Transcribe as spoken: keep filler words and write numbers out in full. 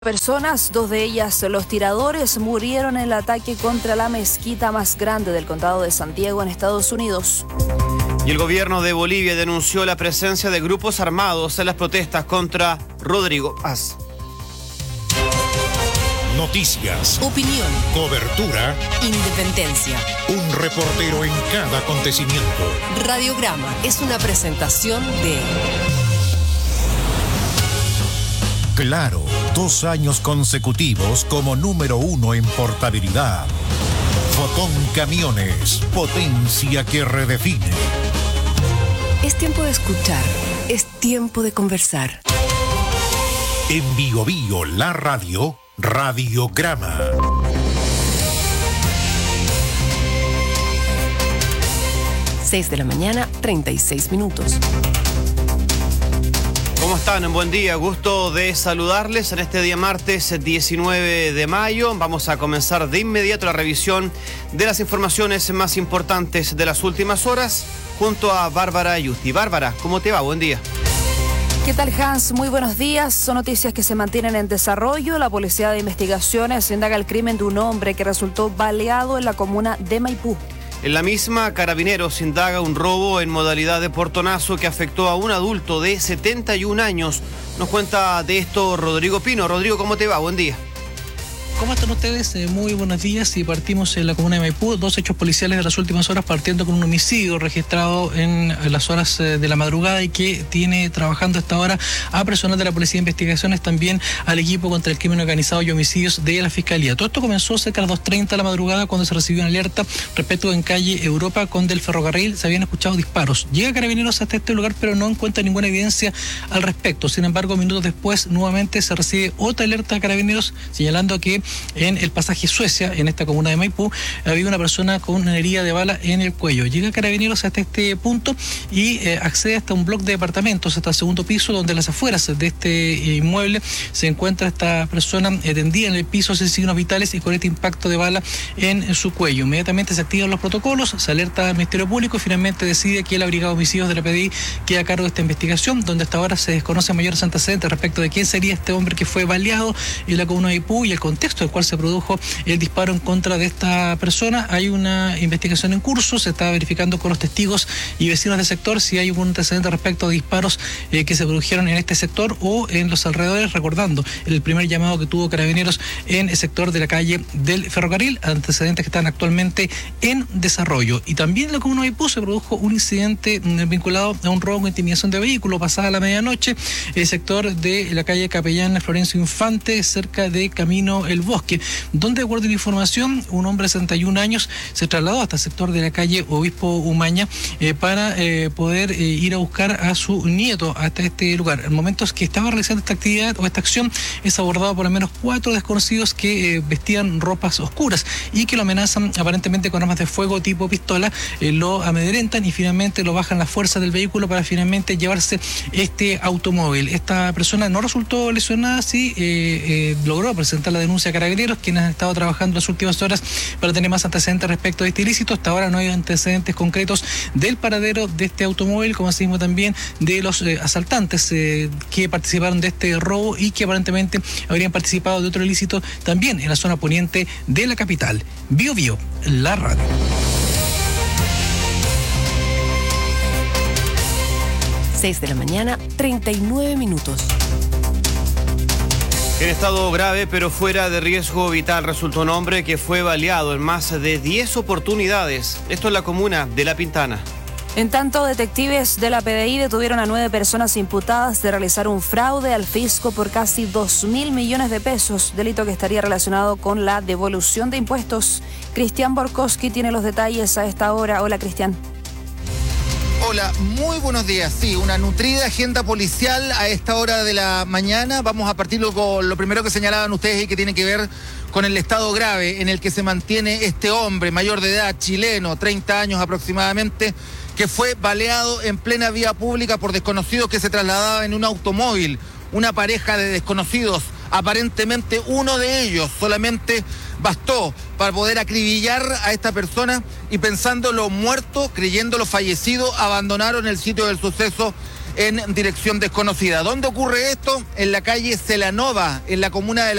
Personas, dos de ellas los tiradores, murieron en el ataque contra la mezquita más grande del condado de Santiago en Estados Unidos. Y el gobierno de Bolivia denunció la presencia de grupos armados en las protestas contra Rodrigo Paz. Noticias, opinión, cobertura, independencia. Un reportero en cada acontecimiento. Radiograma es una presentación de... Claro, dos años consecutivos como número uno en portabilidad. Fotón Camiones, potencia que redefine. Es tiempo de escuchar, es tiempo de conversar. En Bio Bio, la radio, Radiograma. seis de la mañana, treinta y seis minutos. ¿Cómo están? Buen día, gusto de saludarles en este día martes diecinueve de mayo. Vamos a comenzar de inmediato la revisión de las informaciones más importantes de las últimas horas junto a Bárbara Ayusti. Bárbara, ¿cómo te va? Buen día. ¿Qué tal, Hans? Muy buenos días. Son noticias que se mantienen en desarrollo. La Policía de Investigaciones indaga el crimen de un hombre que resultó baleado en la comuna de Maipú. En la misma, Carabineros indaga un robo en modalidad de portonazo que afectó a un adulto de setenta y un años. Nos cuenta de esto Rodrigo Pino. Rodrigo, ¿cómo te va? Buen día. ¿Cómo están ustedes? Eh, muy buenos días. Y partimos en la comuna de Maipú. Dos hechos policiales de las últimas horas, partiendo con un homicidio registrado en las horas eh, de la madrugada y que tiene trabajando hasta ahora a personal de la Policía de Investigaciones, también al equipo contra el crimen organizado y homicidios de la Fiscalía. Todo esto comenzó cerca de las dos treinta de la madrugada cuando se recibió una alerta respecto en calle Europa con del ferrocarril. Se habían escuchado disparos. Llega Carabineros hasta este lugar, pero no encuentra ninguna evidencia al respecto. Sin embargo, minutos después, nuevamente se recibe otra alerta de Carabineros señalando que en el pasaje Suecia, en esta comuna de Maipú, había una persona con una herida de bala en el cuello. Llega Carabineros hasta este punto y eh, accede hasta un bloque de departamentos, hasta el segundo piso, donde en las afueras de este inmueble se encuentra esta persona eh, tendida en el piso sin signos vitales y con este impacto de bala en, en su cuello. Inmediatamente se activan los protocolos, se alerta al Ministerio Público y finalmente decide que la Brigada de Homicidios de la P D I queda a cargo de esta investigación, donde hasta ahora se desconoce mayores antecedentes respecto de quién sería este hombre que fue baleado en la comuna de Maipú y el contexto del cual se produjo el disparo en contra de esta persona. Hay una investigación en curso, se está verificando con los testigos y vecinos del sector si hay algún antecedente respecto a disparos eh, que se produjeron en este sector o en los alrededores, recordando el primer llamado que tuvo Carabineros en el sector de la calle del ferrocarril, antecedentes que están actualmente en desarrollo. Y también en la comuna de Maipú se produjo un incidente vinculado a un robo con intimidación de vehículo pasada la medianoche, el sector de la calle Capellán Florencio Infante, cerca de Camino El Bosque, donde, de acuerdo a la información, un hombre de sesenta y un años se trasladó hasta el sector de la calle Obispo Umaña eh, para eh, poder eh, ir a buscar a su nieto hasta este lugar. En momentos que estaba realizando esta actividad o esta acción, es abordado por al menos cuatro desconocidos que eh, vestían ropas oscuras y que lo amenazan aparentemente con armas de fuego tipo pistola, eh, lo amedrentan y finalmente lo bajan las fuerzas del vehículo para finalmente llevarse este automóvil. Esta persona no resultó lesionada, sí eh, eh, logró presentar la denuncia a Carabineros, quienes han estado trabajando las últimas horas para tener más antecedentes respecto a este ilícito. Hasta ahora no hay antecedentes concretos del paradero de este automóvil, como así mismo también de los eh, asaltantes eh, que participaron de este robo y que aparentemente habrían participado de otro ilícito también en la zona poniente de la capital. Bio Bio, la radio. seis de la mañana, treinta y nueve minutos. En estado grave pero fuera de riesgo vital resultó un hombre que fue baleado en más de diez oportunidades. Esto en la comuna de La Pintana. En tanto, detectives de la P D I detuvieron a nueve personas imputadas de realizar un fraude al fisco por casi dos mil millones de pesos, delito que estaría relacionado con la devolución de impuestos. Cristian Borkowski tiene los detalles a esta hora. Hola, Cristian. Hola, muy buenos días. Sí, una nutrida agenda policial a esta hora de la mañana. Vamos a partir con lo primero que señalaban ustedes y que tiene que ver con el estado grave en el que se mantiene este hombre mayor de edad, chileno, treinta años aproximadamente, que fue baleado en plena vía pública por desconocidos que se trasladaban en un automóvil. Una pareja de desconocidos, aparentemente uno de ellos solamente bastó para poder acribillar a esta persona y pensándolo muerto, creyéndolo fallecido, abandonaron el sitio del suceso en dirección desconocida. ¿Dónde ocurre esto? En la calle Celanova, en la comuna de La